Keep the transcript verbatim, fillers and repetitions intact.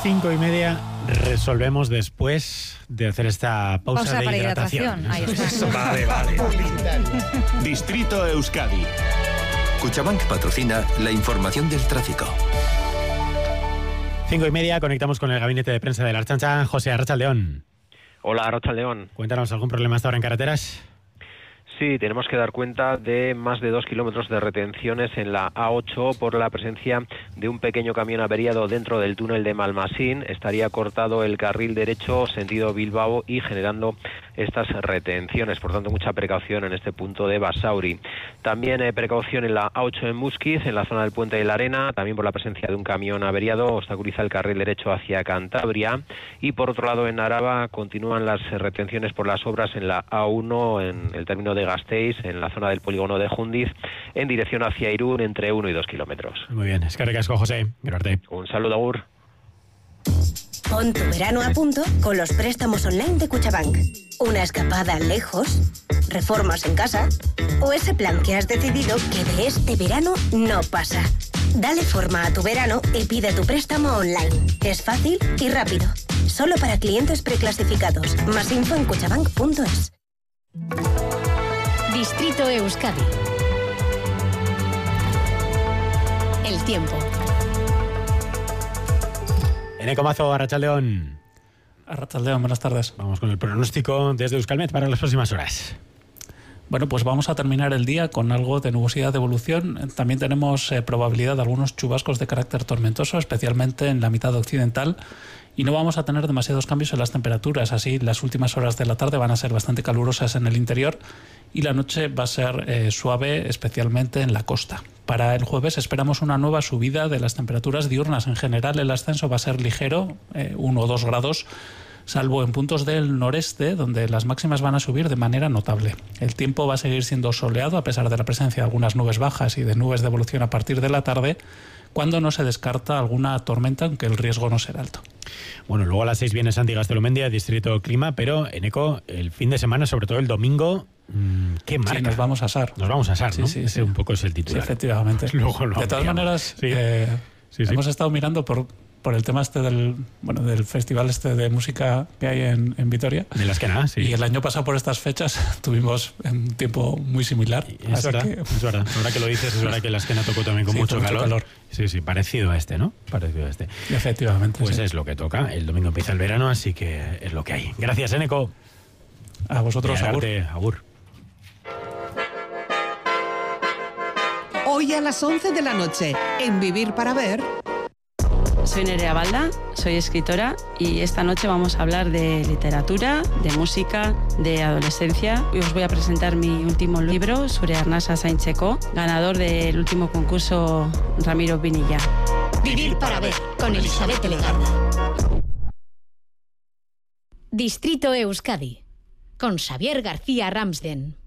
cinco y media resolvemos después de hacer esta pausa, pausa de para hidratación. hidratación. Ahí está. Vale, vale. Distrito Euskadi. Cuchabank patrocina la información del tráfico. Cinco y media, conectamos con el gabinete de prensa de la Ertzaintza. José, Arratsaldeón. Hola, Arratsaldeón. Cuéntanos, ¿algún problema hasta ahora en carreteras? Sí, tenemos que dar cuenta de más de dos kilómetros de retenciones en la A ocho por la presencia de un pequeño camión averiado dentro del túnel de Malmasín. Estaría cortado el carril derecho sentido Bilbao y generando estas retenciones. Por tanto, mucha precaución en este punto de Basauri. También eh, precaución en la A ocho en Muskiz, en la zona del Puente de la Arena, también por la presencia de un camión averiado, obstaculiza el carril derecho hacia Cantabria. Y por otro lado, en Araba continúan las retenciones por las obras en la A uno, en el término de Gasteiz, en la zona del polígono de Jundiz, en dirección hacia Irún, entre uno y dos kilómetros. Muy bien, es que recasco, José. Gracias. Un saludo, Agur. Pon tu verano a punto con los préstamos online de Cuchabank. Una escapada lejos, reformas en casa o ese plan que has decidido que de este verano no pasa. Dale forma a tu verano y pide tu préstamo online. Es fácil y rápido. Solo para clientes preclasificados. Más info en cuchabank punto es. Distrito Euskadi. El tiempo. Eneco Mazo, Arratsaldeón. Arratsaldeón, buenas tardes. Vamos con el pronóstico desde Euskalmet para las próximas horas. Bueno, pues vamos a terminar el día con algo de nubosidad de evolución. También tenemos eh, probabilidad de algunos chubascos de carácter tormentoso, especialmente en la mitad occidental. Y no vamos a tener demasiados cambios en las temperaturas. Así, las últimas horas de la tarde van a ser bastante calurosas en el interior y la noche va a ser eh, suave, especialmente en la costa. Para el jueves esperamos una nueva subida de las temperaturas diurnas. En general, el ascenso va a ser ligero, eh, uno o dos grados, salvo en puntos del noreste, donde las máximas van a subir de manera notable. El tiempo va a seguir siendo soleado, a pesar de la presencia de algunas nubes bajas y de nubes de evolución a partir de la tarde, cuando no se descarta alguna tormenta, aunque el riesgo no será alto. Bueno, luego a las seis viene Santi Gaztelumendia, Distrito Clima, pero Eneco, el fin de semana, sobre todo el domingo, ¿qué marca? Sí, nos vamos a asar. Nos vamos a asar, ¿no? Sí, sí, Ese sí. un poco es el titular. Sí, efectivamente. Luego lo de todas ampliamos. maneras, Sí. eh, Sí, sí. hemos estado mirando por... por el tema este del bueno del festival este de música que hay en, en Vitoria. De las que nada, sí. Y el año pasado por estas fechas tuvimos un tiempo muy similar. Es así verdad, que... es verdad. Ahora que lo dices, es verdad que la esquena tocó también con Sí, mucho, con mucho calor. calor. Sí, sí, parecido a este, ¿no? Parecido a este. Efectivamente. Pues sí. es lo que toca. El domingo empieza el verano, así que es lo que hay. Gracias, Eneco. A vosotros, agur. Agur. Hoy a las once de la noche, en Vivir para Ver... Soy Nerea Balda, soy escritora y esta noche vamos a hablar de literatura, de música, de adolescencia. Y os voy a presentar mi último libro sobre Arnasa Saintzeko, ganador del último concurso Ramiro Pinilla. Vivir para ver con Elizabeth Legarda. Distrito Euskadi con Xavier García Ramsden.